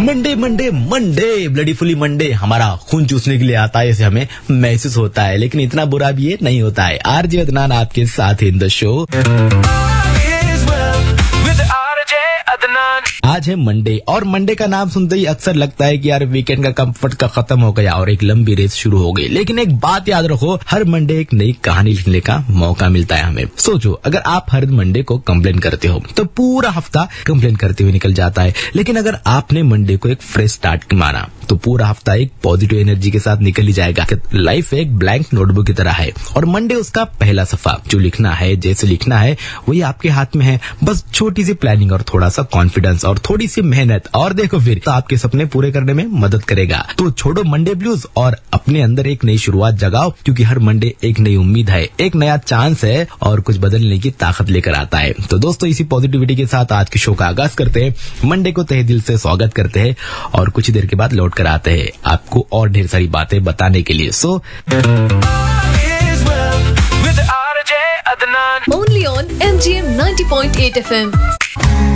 Monday Monday Monday bloody fully Monday हमारा खून चूसने के लिए आता है, ऐसे हमें महसूस होता है, लेकिन इतना बुरा भी ये नहीं होता है। आरजे अदनान आपके साथ इन द शो। आज है मंडे और मंडे का नाम सुनते ही अक्सर लगता है कि यार वीकेंड का कंफर्ट का खत्म हो गया और एक लंबी रेस शुरू हो गई। लेकिन एक बात याद रखो, हर मंडे एक नई कहानी लिखने का मौका मिलता है हमें। सोचो, अगर आप हर मंडे को कंप्लेन करते हो तो पूरा हफ्ता कंप्लेन करते हुए निकल जाता है, लेकिन अगर आपने मंडे को एक फ्रेश स्टार्ट माना तो पूरा हफ्ता एक पॉजिटिव एनर्जी के साथ निकल ही जाएगा। लाइफ एक ब्लैंक नोटबुक की तरह है और मंडे उसका पहला सफा। जो लिखना है, जैसे लिखना है वही आपके हाथ में है, बस छोटी सी प्लानिंग और थोड़ा सा कॉन्फिडेंस और थोड़ी सी मेहनत, और देखो फिर तो आपके सपने पूरे करने में मदद करेगा। तो छोड़ो मंडे ब्लूज और अपने अंदर एक नई शुरुआत जगाओ, क्योंकि हर मंडे एक नई उम्मीद है, एक नया चांस है और कुछ बदलने की ताकत लेकर आता है। तो दोस्तों, इसी पॉजिटिविटी के साथ आज के शो का आगाज करते हैं। मंडे को तहे दिल से स्वागत करते हैं और कुछ देर के बाद लौट कर आते हैं आपको और ढेर सारी बातें बताने के लिए। सो Only on MGM 90.8 FM.